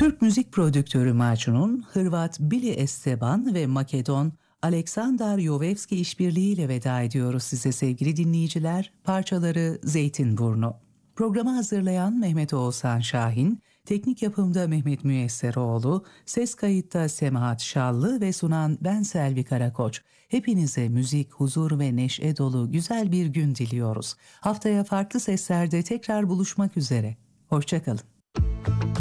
Türk müzik prodüktörü Macun'un Hırvat Billy Esteban ve Makedon Aleksandar Jovevski işbirliğiyle veda ediyoruz size sevgili dinleyiciler. Parçaları Zeytinburnu. Programı hazırlayan Mehmet Oğuzhan Şahin, teknik yapımda Mehmet Müyesseroğlu, ses kayıtta Semahat Şallı ve sunan ben Selvi Karakoç. Hepinize müzik, huzur ve neşe dolu güzel bir gün diliyoruz. Haftaya farklı seslerde tekrar buluşmak üzere. Hoşça kalın.